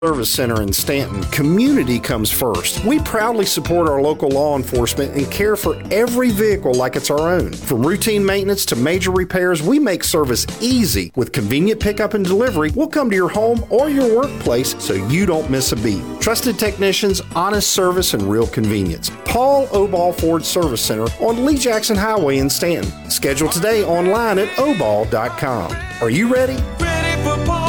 Service Center in Stanton, community comes first. We proudly support our local law enforcement and care for every vehicle like it's our own. From routine maintenance to major repairs, we make service easy. With convenient pickup and delivery, we'll come to your home or your workplace so you don't miss a beat. Trusted technicians, honest service, and real convenience. Paul Oball Ford Service Center on Lee Jackson Highway in Stanton. Schedule today online at oball.com. Are you ready? Ready for Paul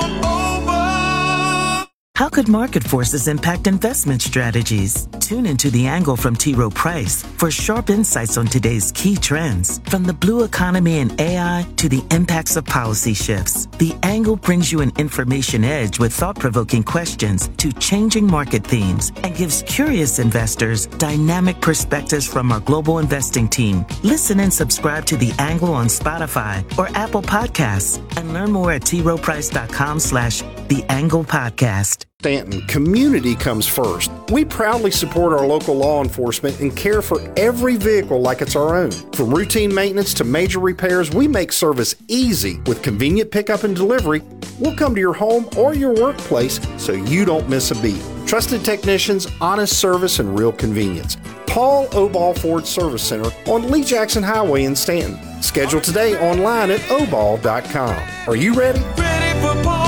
Oball. How could market forces impact investment strategies? Tune into The Angle from T. Rowe Price for sharp insights on today's key trends. From the blue economy and AI to the impacts of policy shifts, The Angle brings you an information edge with thought-provoking questions to changing market themes and gives curious investors dynamic perspectives from our global investing team. Listen and subscribe to The Angle on Spotify or Apple Podcasts and learn more at troweprice.com/The Angle Podcast. Stanton, community comes first. We proudly support our local law enforcement and care for every vehicle like it's our own. From routine maintenance to major repairs, we make service easy. With convenient pickup and delivery, we'll come to your home or your workplace so you don't miss a beat. Trusted technicians, honest service, and real convenience. Paul Oball Ford Service Center on Lee Jackson Highway in Stanton. Schedule today online at oball.com. Are you ready? Ready for Paul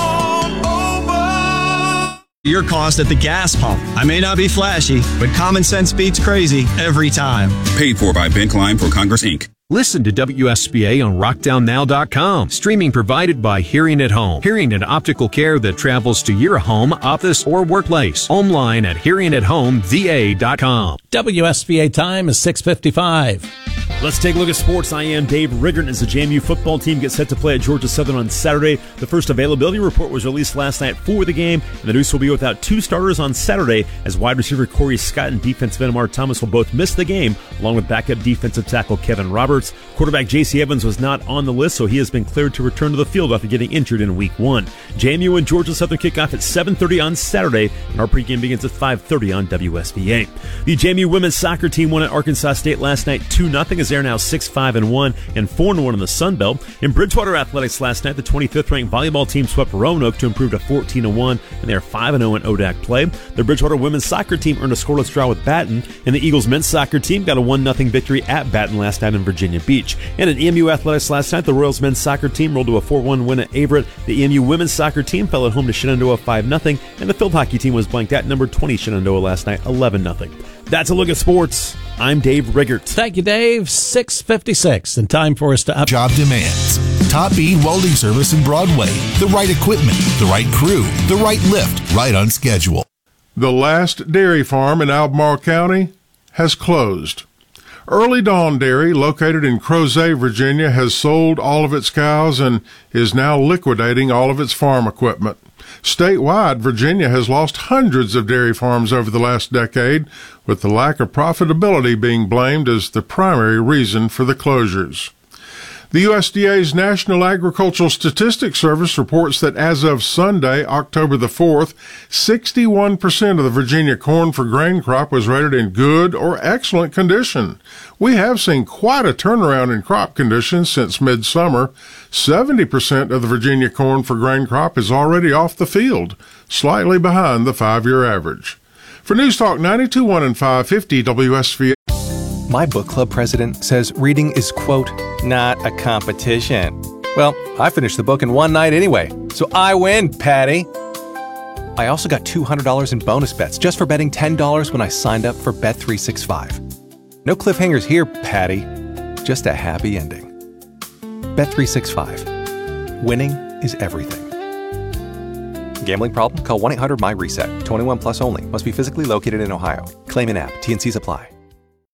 Oball. Your cost at the gas pump. I may not be flashy, but common sense beats crazy every time. Paid for by Ben Klein for Congress, Inc. Listen to WSBA on rockdownnow.com. Streaming provided by Hearing at Home. Hearing and optical care that travels to your home, office, or workplace. Online at hearingathomeva.com. WSBA time is 6:55. Let's take a look at sports. I am Dave Riggert as the JMU football team gets set to play at Georgia Southern on Saturday. The first availability report was released last night for the game, and the Deuce will be without two starters on Saturday as wide receiver Corey Scott and defensive end Amar Thomas will both miss the game, along with backup defensive tackle Kevin Roberts. Quarterback J.C. Evans was not on the list, so he has been cleared to return to the field after getting injured in Week 1. JMU and Georgia Southern kick off at 7:30 on Saturday, and our pregame begins at 5:30 on WSBA. The JMU women's soccer team won at Arkansas State last night 2-0 as they're now 6-5-1 and 4-1 in the Sun Belt. In Bridgewater Athletics last night, the 25th-ranked volleyball team swept Roanoke to improve to 14-1, and they are 5-0 in ODAC play. The Bridgewater women's soccer team earned a scoreless draw with Baton, and the Eagles men's soccer team got a 1-0 victory at Baton last night in Virginia Beach. And in EMU Athletics last night, the Royals men's soccer team rolled to a 4-1 win at Averett. The EMU women's soccer team fell at home to Shenandoah 5-0, and the field hockey team was blanked at number 20 Shenandoah last night 11-0. That's a look at sports. I'm Dave Riggert. Thank you, Dave. 6:56, and time for us to up. Job demands. Top bead welding service in Broadway. The right equipment, the right crew, the right lift, right on schedule. The last dairy farm in Albemarle County has closed. Early Dawn Dairy, located in Crozet, Virginia, has sold all of its cows and is now liquidating all of its farm equipment. Statewide, Virginia has lost hundreds of dairy farms over the last decade, with the lack of profitability being blamed as the primary reason for the closures. The USDA's National Agricultural Statistics Service reports that as of Sunday, October the 4th, 61% of the Virginia corn for grain crop was rated in good or excellent condition. We have seen quite a turnaround in crop conditions since midsummer. 70% of the Virginia corn for grain crop is already off the field, slightly behind the 5-year average. For News Talk 92.1 and 550 WSVA. My book club president says reading is, quote, not a competition. Well, I finished the book in one night anyway, so I win, Patty. I also got $200 in bonus bets just for betting $10 when I signed up for Bet365. No cliffhangers here, Patty. Just a happy ending. Bet365. Winning is everything. Gambling problem? Call 1-800-MY-RESET. 21 plus only. Must be physically located in Ohio. Claim in app. T&Cs apply.